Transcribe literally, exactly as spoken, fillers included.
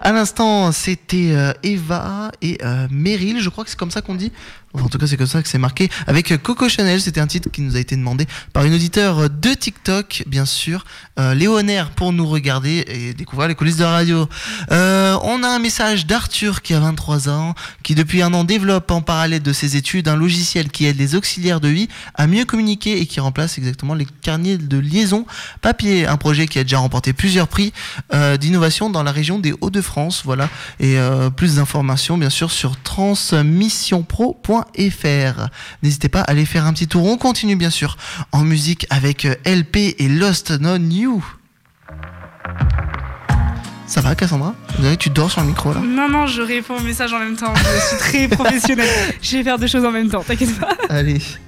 À l'instant, c'était euh, Eva et euh, Meryl, je crois que c'est comme ça qu'on dit. Enfin, en tout cas, c'est comme ça que c'est marqué. Avec Coco Chanel, c'était un titre qui nous a été demandé par une auditeur de TikTok, bien sûr. Euh, Léonaire pour nous regarder et découvrir les coulisses de la radio. Euh, on a un message d'Arthur qui a vingt-trois ans, qui depuis un an développe en parallèle de ses études un logiciel qui aide les auxiliaires de vie à mieux communiquer et qui remplace exactement les carnets de liaison papier. Un projet qui a déjà remporté plusieurs prix euh, d'innovation dans la région des Hauts-de-France. Voilà. Et euh, plus d'informations, bien sûr, sur transmissionpro point f r. N'hésitez pas à aller faire un petit tour. On continue, bien sûr, en musique avec L P et Lost on You. Ça va, Cassandra? Vous savez que tu dors sur le micro là? Non, non, je réponds au message en même temps. Je suis très professionnelle. Je vais faire deux choses en même temps, t'inquiète pas. Allez.